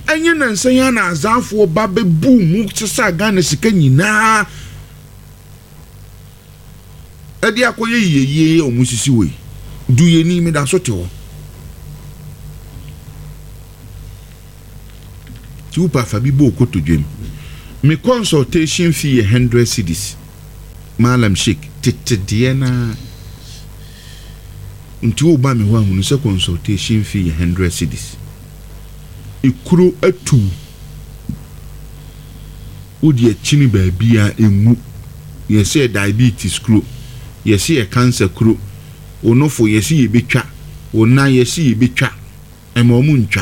Anya na nsanya na azafo ba bebu mu sesa Ghana sika nyina. Edi akoye yeye o musisi we. Du ye ni me da so te ho. Ti upa fa bi bo koto dwem. Me consultation fee 100 cedis. Malam Sheikh tete na nti o ba me ho ahunu se consultation fee 100 cedis. Ikuro atu odi achini ba bia emu yesi diabetes kuro yesi cancer kuro onofo yesi yebetwa ona yesi yebetwa emomu ntwa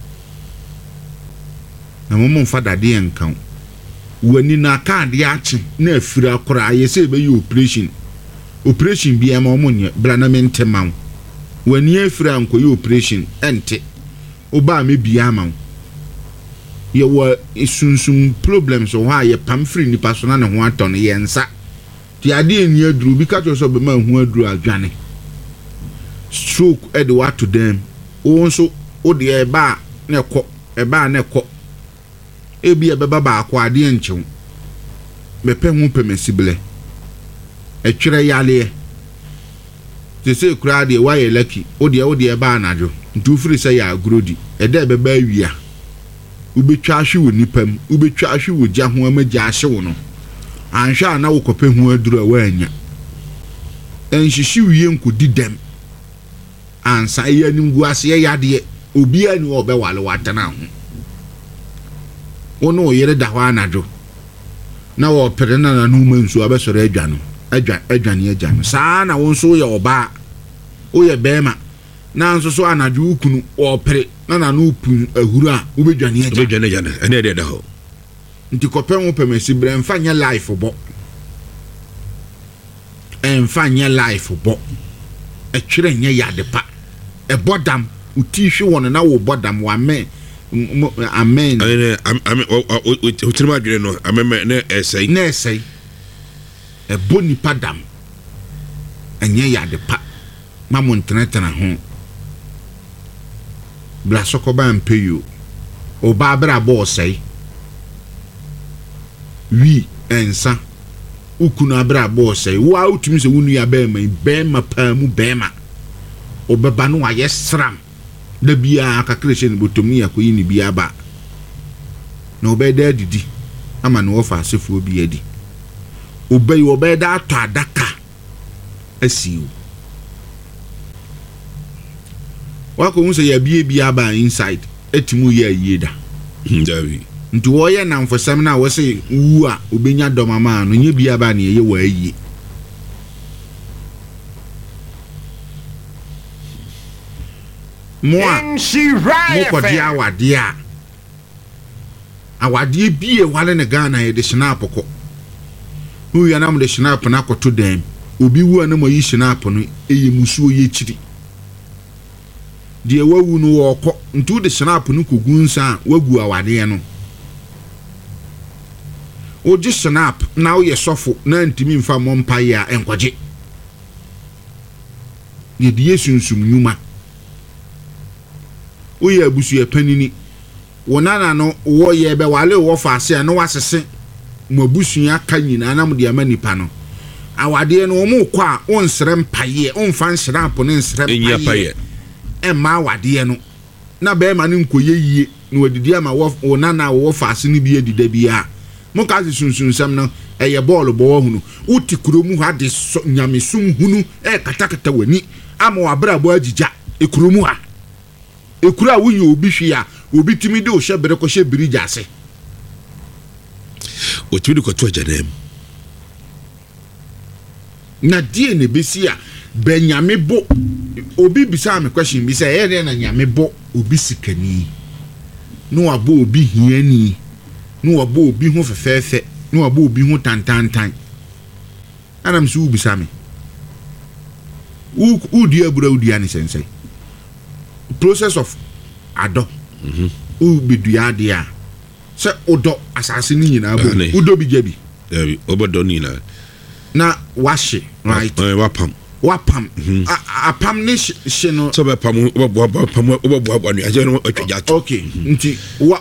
emomu mfa dade enkan wani na card ya achi na afira akora yesi ebe operation bia emomu nye bra na mentemam wani afira ankoye operation ente oba me bia ma ye wa isunsun problems o ha ye pam free ni persona ne ho aton ye nsa ti ade eni aduru bi ka to so be ma ho aduru adwane stroke e de what to them o nso o de e ba ne ko e bi e be ba akọ ade enchew me pe hu pe mesible e twere yale te se kura de wa ye lucky o de ba anajo ntu free say ya agrodi e de be ba awia ubetwa ahwe wo nipam ubetwa ahwe wo gya ho amagya ahye wo no anhwa na wo kope ho aduru a wanya enhihyi wiye nkodi dem ansa ye anim gu ase ye yade obi ani wo be wale watana ho wono wo yere da ho anajo na wo pere na no mansu abesore adwa no adwane saa na wo nso ye oba o ye bema na nso so anajo ukunu o pere na no pun ahuru a ubedwane ene de da ho nti kope ho pemesi bre mfanya life bo enfanya life bo e twere nya yade pa e bodam uti hwe won na wo bodam wa amen o tirma dwere no amen na esai e boni padam enya yade pa mamon tenetena ho bla sokoba mpeyo o ba bra bo sei wi ensa ukunu abra bo sei wa utumi se wunu ya bema pa mu bema o beba no aye sram da bia akakreshe ni botomi yakoyi ni bia ba na obeda didi ama no ofa asefo bi adi obey obeda ato adaka asiu wako unse ya bia ba inside etimu ya yeda ndawi nti wo ye na mfosam na wo se wu a obenya domama no nye bia ba na ye wa ayi mo ko dia awade bie wale ne Ghana ye de snap ko hu ya na mo de snap na ko to dem obi wu na mo yi snap no eye musuo ye chiri de wawu no woko ntu de snap no kogunsa wagu awade no o ji snap na o ye sofo na ntimi mfa mompa ya enkoje ye de yesunsum nyuma o ye abusu ye panini wonana no wo ye be wale wo fa ase no wasese mo abusu ya ka nyina na mo de amanipa no awade no mo kwa on srem paye on fan snap no nsrem paye emma wade no na be ma ne nkoye yie na wadidi ama wo nana wo fa ase ni bi adida bia mo ka sunsunsam no eye ball bo hunu uti kuromu ha de nyamesum hunu katakata wani ama wabra bo agija ekuromu ha ekura wunye obi hwia obi timi de o hye ko hye biri jase o timi ko to ajanem na die ne besi a benyame bo obi bisa me question bisa ere na nyame bo obi sikani no abo obi hiani no abo obi ho fefefe no abo obi ho tantantan anam su bisa me u dia bura u dia ni sensei process of ado u bidua dia se odo asase ni nyina abo udo bi jabi obodo ni na washi right wapam apam ni shino so be pam obobo anu aje no atwaja okay nti